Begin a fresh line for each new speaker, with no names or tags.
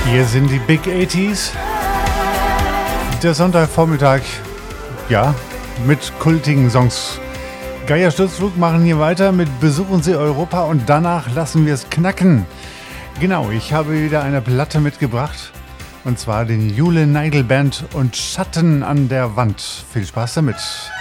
Hier sind die Big 80s. Der Sonntagvormittag, ja, mit kultigen Songs. Geier Sturzflug machen hier weiter mit Besuchen Sie Europa und danach lassen wir es knacken. Genau, ich habe wieder eine Platte mitgebracht. Und zwar den Jule Neidl Band und Schatten an der Wand. Viel Spaß damit.